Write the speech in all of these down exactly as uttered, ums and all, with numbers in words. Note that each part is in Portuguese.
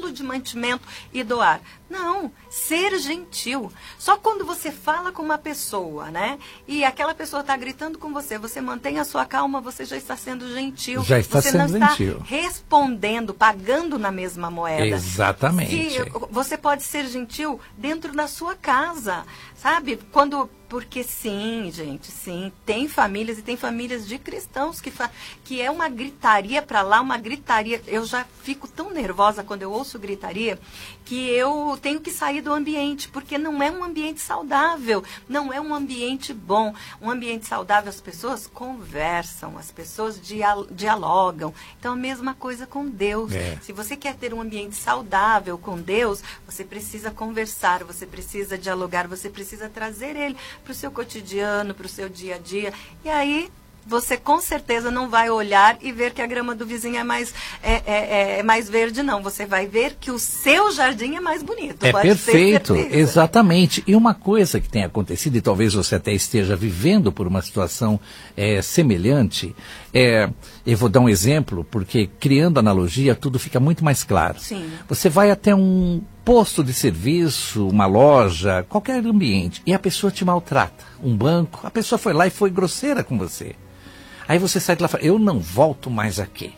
quilo de mantimento e doar. Não, ser gentil. Só quando você fala com uma pessoa, né? E aquela pessoa está gritando com você, você mantém a sua calma, você já está sendo gentil. Já está você sendo não gentil. está respondendo, pagando na mesma moeda. Exatamente. Se, você pode ser gentil dentro da sua casa, sabe? Quando... Porque sim, gente, sim, tem famílias e tem famílias de cristãos que, fa que é uma gritaria para lá, uma gritaria. Eu já fico tão nervosa quando eu ouço gritaria que eu tenho que sair do ambiente, porque não é um ambiente saudável, não é um ambiente bom. Um ambiente saudável, as pessoas conversam, as pessoas dial dialogam. Então, a mesma coisa com Deus. É. Se você quer ter um ambiente saudável com Deus, você precisa conversar, você precisa dialogar, você precisa trazer Ele para o seu cotidiano, para o seu dia a dia. E aí você com certeza não vai olhar e ver que a grama do vizinho é mais, é, é, é mais verde, não. Você vai ver que o seu jardim é mais bonito. É pode perfeito, ter certeza. Exatamente. E uma coisa que tem acontecido, e talvez você até esteja vivendo por uma situação é, semelhante, é, eu vou dar um exemplo, porque criando analogia tudo fica muito mais claro. Sim. Você vai até um posto de serviço, uma loja, qualquer ambiente, e a pessoa te maltrata. Um banco, a pessoa foi lá e foi grosseira com você. Aí você sai de lá e fala, eu não volto mais aqui.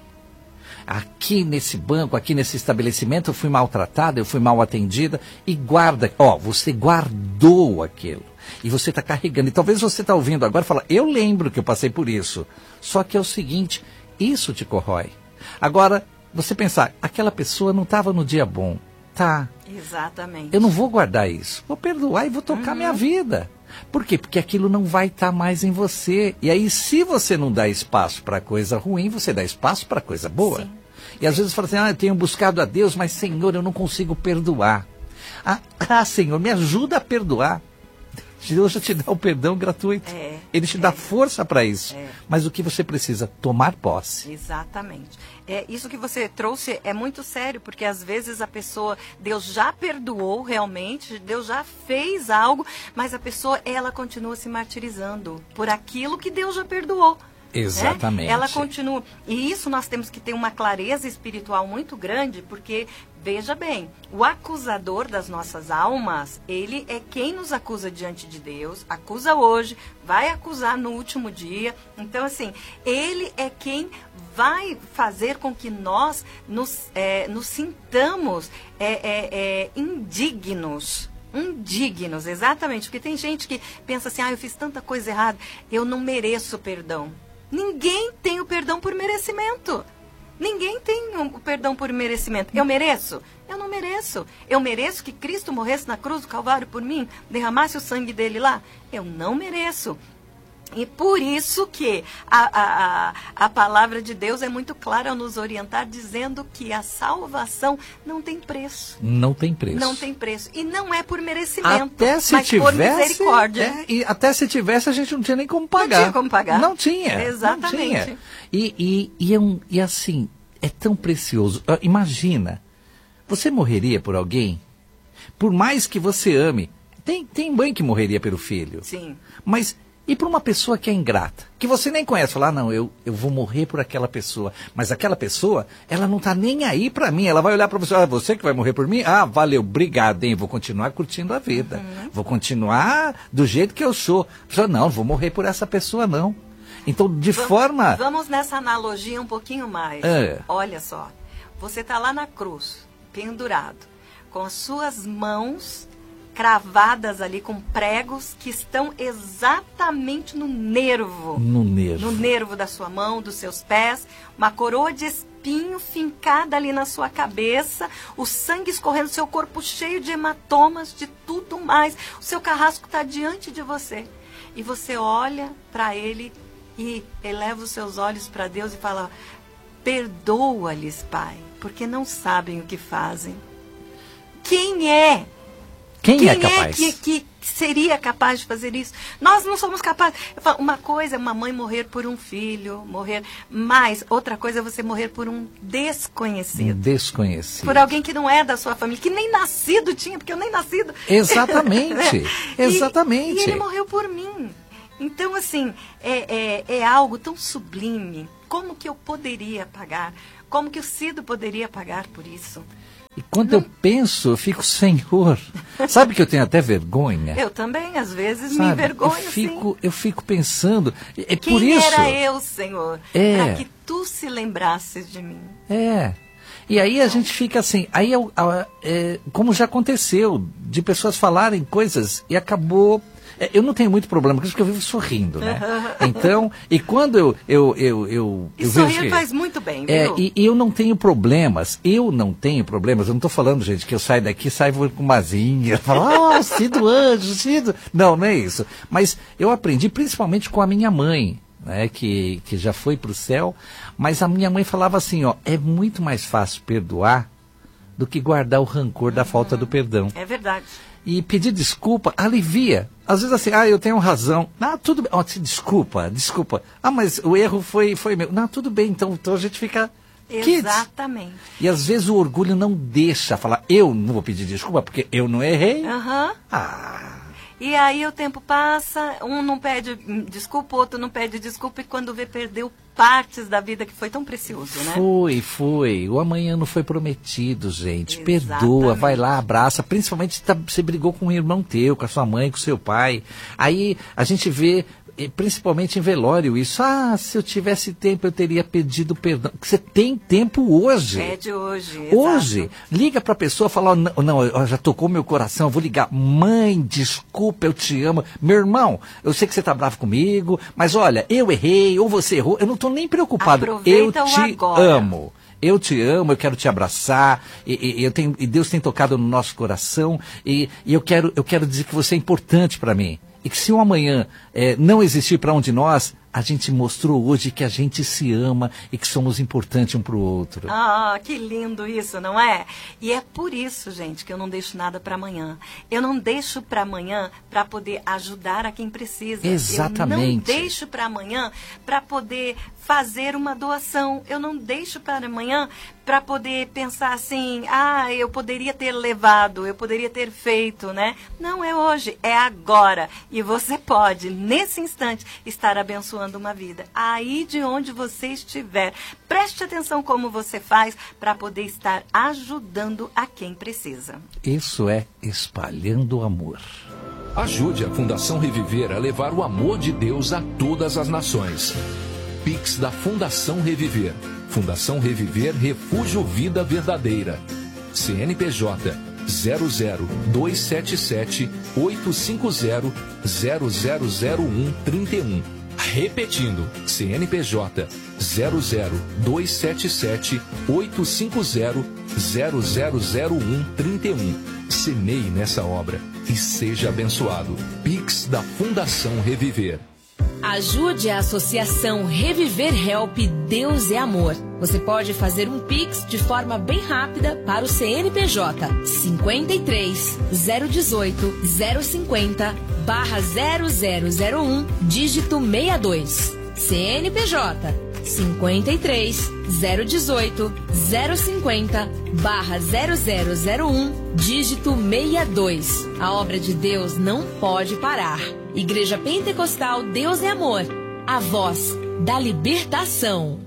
Aqui nesse banco, aqui nesse estabelecimento, eu fui maltratada, eu fui mal atendida, e guarda, ó, você guardou aquilo. E você está carregando. E talvez você está ouvindo agora e fala, eu lembro que eu passei por isso. Só que é o seguinte, isso te corrói. Agora, você pensar, aquela pessoa não estava no dia bom. Tá. Exatamente. Eu não vou guardar isso. Vou perdoar e vou tocar uhum. minha vida. Por quê? Porque aquilo não vai estar mais em você. E aí, se você não dá espaço para coisa ruim, você dá espaço para coisa boa. Sim. E às vezes fala assim, ah, eu tenho buscado a Deus, mas Senhor, eu não consigo perdoar. Ah, ah Senhor, me ajuda a perdoar. Deus já te dá o perdão gratuito. É, Ele te é, dá força para isso. É. Mas o que você precisa? Tomar posse. Exatamente. É, isso que você trouxe é muito sério, porque às vezes a pessoa, Deus já perdoou realmente, Deus já fez algo, mas a pessoa, ela continua se martirizando por aquilo que Deus já perdoou. Exatamente. Né? Ela continua. E isso nós temos que ter uma clareza espiritual muito grande, porque, veja bem, o acusador das nossas almas, ele é quem nos acusa diante de Deus, acusa hoje, vai acusar no último dia. Então, assim, ele é quem vai fazer com que nós nos, é, nos sintamos é, é, é, indignos. Indignos, exatamente. Porque tem gente que pensa assim, ah, eu fiz tanta coisa errada, eu não mereço perdão. Ninguém tem o perdão por merecimento. Ninguém tem o perdão por merecimento. Eu mereço? Eu não mereço. Eu mereço que Cristo morresse na cruz do Calvário por mim, derramasse o sangue dele lá? Eu não mereço. E por isso que a, a, a, a palavra de Deus é muito clara ao nos orientar, dizendo que a salvação não tem preço. Não tem preço. Não tem preço. E não é por merecimento, até se mas tivesse, por misericórdia. É, e até se tivesse, a gente não tinha nem como pagar. Não tinha como pagar. Não tinha. Exatamente. Não tinha. E, e, e, é um, e assim, é tão precioso. Imagina, você morreria por alguém? Por mais que você ame. Tem, tem mãe que morreria pelo filho. Sim. Mas... E para uma pessoa que é ingrata, que você nem conhece, falar, ah, não, eu, eu vou morrer por aquela pessoa. Mas aquela pessoa, ela não está nem aí para mim. Ela vai olhar para você, ah, você que vai morrer por mim? Ah, valeu, obrigado, hein? Vou continuar curtindo a vida. Uhum. Vou continuar do jeito que eu sou. Pessoa, não, vou morrer por essa pessoa, não. Então, de vamos, forma... Vamos nessa analogia um pouquinho mais. É. Olha só, você está lá na cruz, pendurado, com as suas mãos... cravadas ali com pregos que estão exatamente no nervo. No nervo. No nervo da sua mão, dos seus pés. Uma coroa de espinho fincada ali na sua cabeça. O sangue escorrendo, seu corpo cheio de hematomas, de tudo mais. O seu carrasco está diante de você. E você olha para ele e eleva os seus olhos para Deus e fala, perdoa-lhes, Pai, porque não sabem o que fazem. Quem é? Quem, Quem é capaz? Quem é que, que seria capaz de fazer isso? Nós não somos capazes. Eu falo, uma coisa é uma mãe morrer por um filho, morrer, mas outra coisa é você morrer por um desconhecido. Um desconhecido. Por alguém que não é da sua família, que nem nascido tinha, porque eu nem nascido. Exatamente, exatamente. E, e ele morreu por mim. Então, assim, é, é, é algo tão sublime. Como que eu poderia pagar? Como que o Cido poderia pagar por isso? E quando não. eu penso, eu fico, Senhor, sabe que eu tenho até vergonha? Eu também, às vezes, sabe? me envergonho, eu fico, sim. Eu fico pensando, é Quem por isso... era eu, Senhor, é. para que tu se lembrasses de mim? É, e aí a gente fica assim, aí é, é, como já aconteceu, de pessoas falarem coisas e acabou... É, eu não tenho muito problema com isso, porque eu vivo sorrindo, né? Então, e quando eu... eu, eu, eu, e eu sorrir vejo, faz muito bem, viu? É, e, e eu não tenho problemas, eu não tenho problemas, eu não estou falando, gente, que eu saio daqui e saio com uma asinha, falo, oh, Cido Anjo, Cido... Não, não é isso. Mas eu aprendi principalmente com a minha mãe, né, que, que já foi para o céu, mas a minha mãe falava assim, ó, é muito mais fácil perdoar do que guardar o rancor da falta do perdão. É verdade. E pedir desculpa alivia. Às vezes assim, ah, eu tenho razão. Ah, tudo bem. Oh, desculpa, desculpa. Ah, mas o erro foi, foi meu. Não, tudo bem, então, então a gente fica... Exatamente. Kids. E às vezes o orgulho não deixa falar, eu não vou pedir desculpa porque eu não errei. Aham. Uhum. Ah... E aí o tempo passa, um não pede desculpa, o outro não pede desculpa, e quando vê, perdeu partes da vida que foi tão precioso, né? Foi, foi. O amanhã não foi prometido, gente. Exatamente. Perdoa, vai lá, abraça. Principalmente se tá, você brigou com um irmão teu, com a sua mãe, com o seu pai. Aí a gente vê... principalmente em velório, isso, ah, se eu tivesse tempo eu teria pedido perdão. Você tem tempo hoje. É de hoje. Hoje. Exato. Liga para a pessoa e fala, oh, não, não, já tocou meu coração, eu vou ligar. Mãe, desculpa, eu te amo. Meu irmão, eu sei que você está bravo comigo, mas olha, eu errei, ou você errou, eu não estou nem preocupado. Aproveita eu te agora. amo. Eu te amo, eu quero te abraçar, e, e, eu tenho, e Deus tem tocado no nosso coração, e, e eu, quero, eu quero dizer que você é importante para mim. E que se o amanhã é, não existir para um de nós, a gente mostrou hoje que a gente se ama e que somos importantes um para o outro. Ah, que lindo isso, não é? E é por isso, gente, que eu não deixo nada para amanhã. Eu não deixo para amanhã para poder ajudar a quem precisa. Exatamente. Eu não deixo para amanhã para poder fazer uma doação. Eu não deixo para amanhã para poder pensar assim, ah, eu poderia ter levado, eu poderia ter feito, né? Não é hoje, é agora. E você pode, nesse instante, estar abençoando uma vida. Aí de onde você estiver, preste atenção como você faz para poder estar ajudando a quem precisa. Isso é espalhando amor. Ajude a Fundação Reviver a levar o amor de Deus a todas as nações. Pix da Fundação Reviver. Fundação Reviver Refúgio Vida Verdadeira. C N P J zero zero dois sete sete oito cinco zero zero zero zero um trinta e um. Repetindo, C N P J zero zero dois sete sete oito cinco zero zero zero zero um trinta e um. Semeie nessa obra e seja abençoado. Pix da Fundação Reviver. Ajude a Associação Reviver Help Deus é Amor. Você pode fazer um Pix de forma bem rápida para o C N P J cinquenta e três, zero dezoito, zero cinquenta, barra zero zero zero um, dígito sessenta e dois. C N P J cinquenta e três, zero dezoito, zero cinquenta, barra zero zero zero um, dígito sessenta e dois. A obra de Deus não pode parar. Igreja Pentecostal Deus é Amor, a voz da libertação.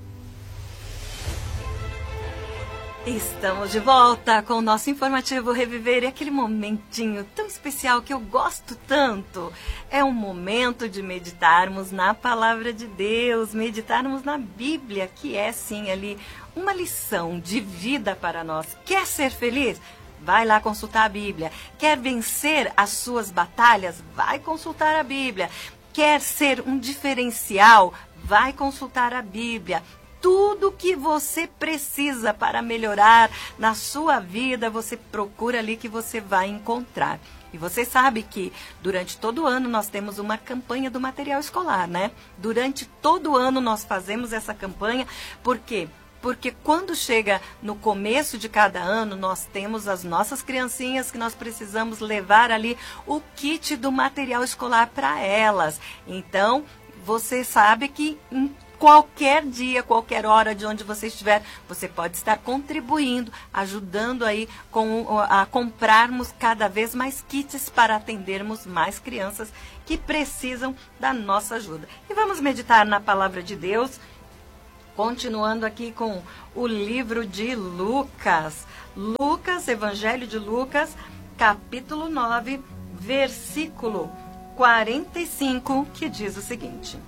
Estamos de volta com o nosso informativo Reviver, e aquele momentinho tão especial que eu gosto tanto. É um momento de meditarmos na palavra de Deus, meditarmos na Bíblia, que é sim ali uma lição de vida para nós. Quer ser feliz? Vai lá consultar a Bíblia. Quer vencer as suas batalhas? Vai consultar a Bíblia. Quer ser um diferencial? Vai consultar a Bíblia. Tudo que você precisa para melhorar na sua vida, você procura ali que você vai encontrar. E você sabe que durante todo o ano nós temos uma campanha do material escolar, né? Durante todo o ano nós fazemos essa campanha, por quê? Porque quando chega no começo de cada ano, nós temos as nossas criancinhas que nós precisamos levar ali o kit do material escolar para elas. Então, você sabe que em qualquer dia, qualquer hora de onde você estiver, você pode estar contribuindo, ajudando aí com, a comprarmos cada vez mais kits para atendermos mais crianças que precisam da nossa ajuda. E vamos meditar na palavra de Deus Continuando aqui com o livro de Lucas. Lucas, Evangelho de Lucas, capítulo nove, versículo quarenta e cinco, que diz o seguinte: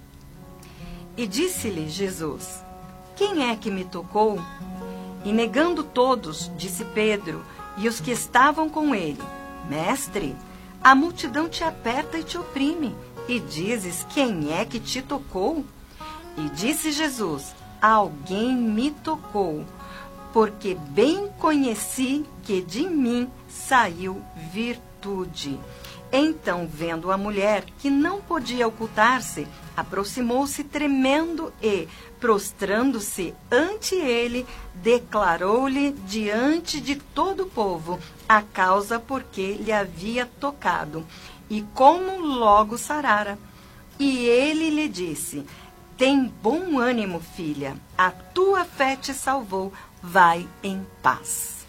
E disse-lhe Jesus: Quem é que me tocou? E negando todos, disse Pedro e os que estavam com ele: Mestre, a multidão te aperta e te oprime, e dizes: Quem é que te tocou? E disse Jesus: Alguém me tocou, porque bem conheci que de mim saiu virtude. Então, vendo a mulher que não podia ocultar-se, aproximou-se tremendo e, prostrando-se ante ele, declarou-lhe diante de todo o povo a causa por que lhe havia tocado, e como logo sarara. E ele lhe disse: Tem bom ânimo, filha, a tua fé te salvou, vai em paz.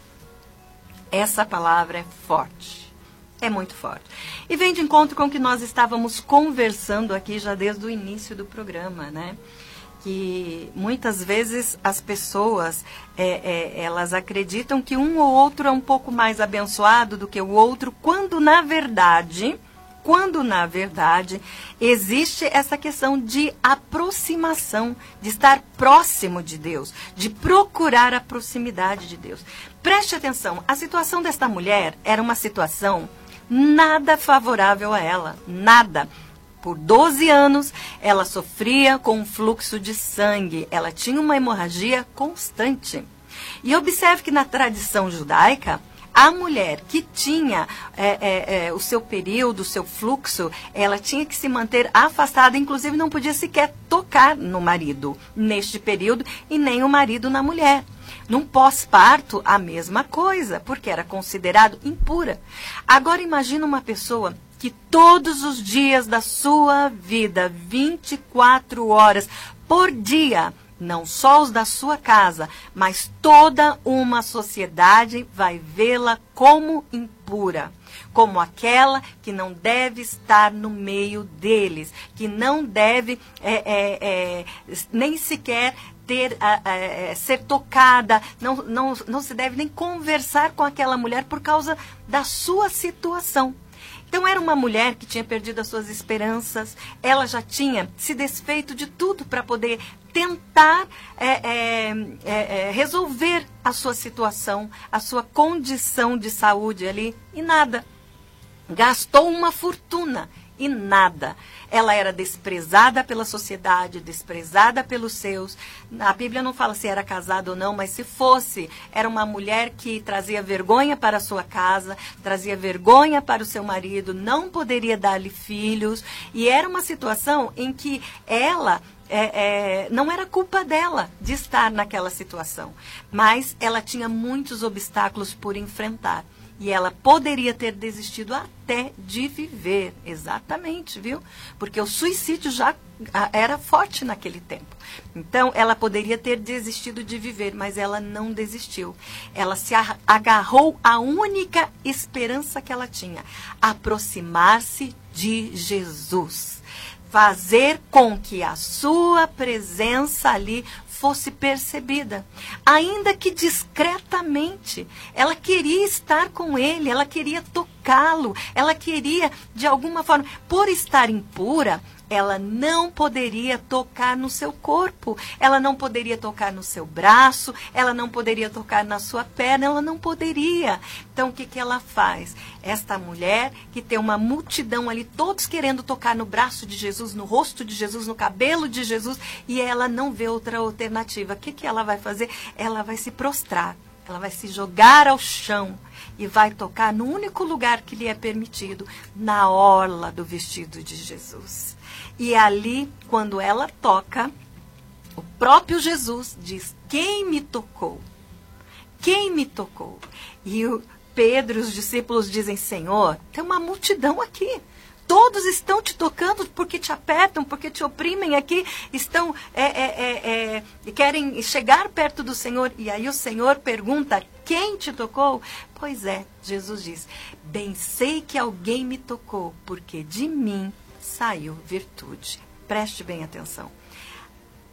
Essa palavra é forte, é muito forte. E vem de encontro com o que nós estávamos conversando aqui já desde o início do programa, né? Que muitas vezes as pessoas, é, é, elas acreditam que um ou outro é um pouco mais abençoado do que o outro, quando na verdade... Quando, na verdade, existe essa questão de aproximação, de estar próximo de Deus, de procurar a proximidade de Deus. Preste atenção, a situação desta mulher era uma situação nada favorável a ela, nada. Por doze anos, ela sofria com um fluxo de sangue, ela tinha uma hemorragia constante. E observe que na tradição judaica, a mulher que tinha é, é, é, o seu período, o seu fluxo, ela tinha que se manter afastada, inclusive não podia sequer tocar no marido neste período e nem o marido na mulher. Num pós-parto, a mesma coisa, porque era considerado impura. Agora imagina uma pessoa que todos os dias da sua vida, vinte e quatro horas por dia, não só os da sua casa, mas toda uma sociedade vai vê-la como impura, como aquela que não deve estar no meio deles, que não deve é, é, é, nem sequer ter, é, é, ser tocada, não, não, não se deve nem conversar com aquela mulher por causa da sua situação. Então, era uma mulher que tinha perdido as suas esperanças, ela já tinha se desfeito de tudo para poder tentar é, é, é, resolver a sua situação, a sua condição de saúde ali, e nada. Gastou uma fortuna e nada. Ela era desprezada pela sociedade, desprezada pelos seus. A Bíblia não fala se era casada ou não, mas se fosse, era uma mulher que trazia vergonha para a sua casa, trazia vergonha para o seu marido, não poderia dar-lhe filhos. E era uma situação em que ela... É, é, não era culpa dela de estar naquela situação, mas ela tinha muitos obstáculos por enfrentar. E ela poderia ter desistido até de viver, exatamente, viu? Porque o suicídio já era forte naquele tempo. Então, ela poderia ter desistido de viver, mas ela não desistiu. Ela se agarrou à única esperança que ela tinha: aproximar-se de Jesus. Fazer com que a sua presença ali fosse percebida, ainda que discretamente. Ela queria estar com ele, ela queria tocá-lo, ela queria, de alguma forma, por estar impura, ela não poderia tocar no seu corpo, ela não poderia tocar no seu braço, ela não poderia tocar na sua perna, ela não poderia. Então, o que, que ela faz? Esta mulher que tem uma multidão ali, todos querendo tocar no braço de Jesus, no rosto de Jesus, no cabelo de Jesus, e ela não vê outra alternativa. O que, que ela vai fazer? Ela vai se prostrar, ela vai se jogar ao chão e vai tocar no único lugar que lhe é permitido, na orla do vestido de Jesus. E ali, quando ela toca, o próprio Jesus diz: quem me tocou? Quem me tocou? E o Pedro e os discípulos dizem: Senhor, tem uma multidão aqui. Todos estão te tocando porque te apertam, porque te oprimem aqui, estão é, é, é, é, querem chegar perto do Senhor. E aí o Senhor pergunta: quem te tocou? Pois é, Jesus diz: bem sei que alguém me tocou, porque de mim saiu virtude. Preste bem atenção.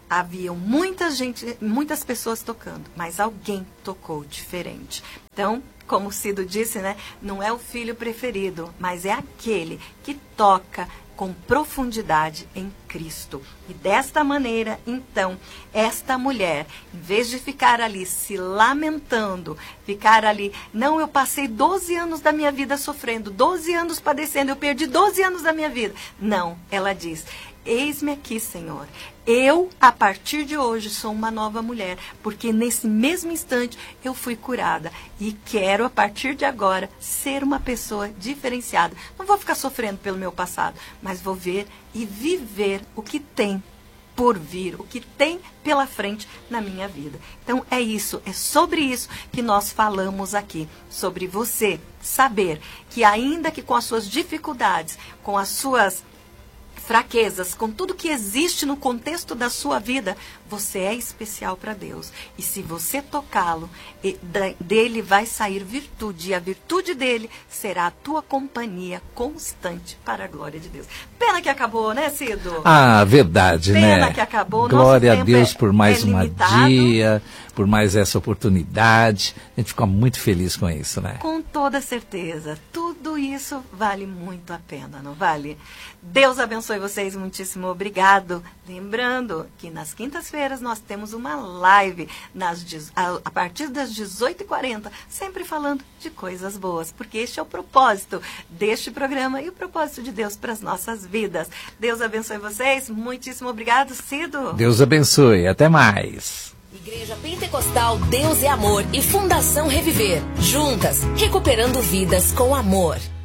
Havia muita gente, muitas pessoas tocando, mas alguém tocou diferente. Então, como o Cido disse, né, não é o filho preferido, mas é aquele que toca com profundidade em Cristo. E desta maneira, então, esta mulher, em vez de ficar ali se lamentando, ficar ali, não, eu passei doze anos da minha vida sofrendo, doze anos padecendo, eu perdi doze anos da minha vida. Não, ela diz, eis-me aqui, Senhor. Eu, a partir de hoje, sou uma nova mulher, porque nesse mesmo instante eu fui curada e quero, a partir de agora, ser uma pessoa diferenciada. Não vou ficar sofrendo pelo meu passado, mas vou ver e viver o que tem por vir, o que tem pela frente na minha vida. Então é isso, é sobre isso que nós falamos aqui, sobre você saber que ainda que com as suas dificuldades, com as suas fraquezas, com tudo que existe no contexto da sua vida, você é especial para Deus. E se você tocá-lo, dele vai sair virtude, e a virtude dele será a tua companhia constante para a glória de Deus. Pena que acabou, né, Cido? Ah, verdade, Pena né? Pena que acabou. Glória Nosso a Deus é, por mais é uma limitado. dia, por mais essa oportunidade. A gente fica muito feliz com isso, né? Com toda certeza. Tudo isso vale muito a pena, não vale? Deus abençoe vocês, muitíssimo obrigado. Lembrando que nas quintas-feiras nós temos uma live nas, a, a partir das dezoito e quarenta, sempre falando de coisas boas, porque este é o propósito deste programa e o propósito de Deus para as nossas vidas. Deus abençoe vocês, muitíssimo obrigado, Cido. Deus abençoe, até mais. Igreja Pentecostal Deus é Amor e Fundação Reviver, juntas, recuperando vidas com amor.